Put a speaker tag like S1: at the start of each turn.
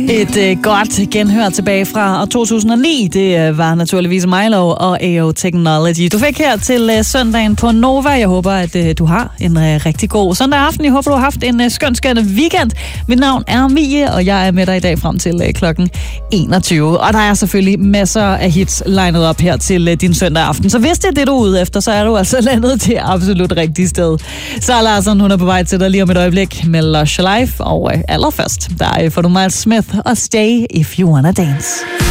S1: Et godt genhør tilbage fra 2009. Det var naturligvis Milo og AO Technology. Du fik her til søndagen på Nova. Jeg håber, at du har en rigtig god søndag aften. Jeg håber, du har haft en skøn weekend. Mit navn er Mie, og jeg er med dig i dag frem til klokken 21. Og der er selvfølgelig masser af hits legnet op her til din søndag aften. Så hvis det er det, du er ude efter, så er du altså landet til absolut rigtige sted. Sara Larsson, hun er på vej til dig lige om et øjeblik med Lush Life. Og allerførst, der får du Miles Smith og Stay If You Wanna Dance.